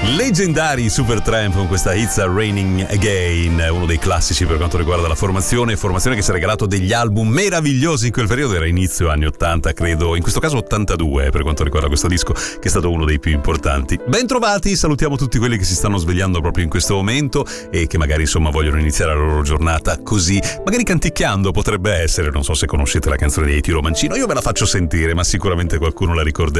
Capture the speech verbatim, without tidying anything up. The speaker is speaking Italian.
Leggendari Supertramp con questa It's a Raining Again, uno dei classici per quanto riguarda la formazione, formazione che si è regalato degli album meravigliosi in quel periodo, era inizio anni ottanta credo, in questo caso ottantadue per quanto riguarda questo disco che è stato uno dei più importanti. Bentrovati, salutiamo tutti quelli che si stanno svegliando proprio in questo momento e che magari insomma vogliono iniziare la loro giornata così, magari canticchiando potrebbe essere, non so se conoscete la canzone dei Tiro Mancino, io ve la faccio sentire ma sicuramente qualcuno la ricorderà.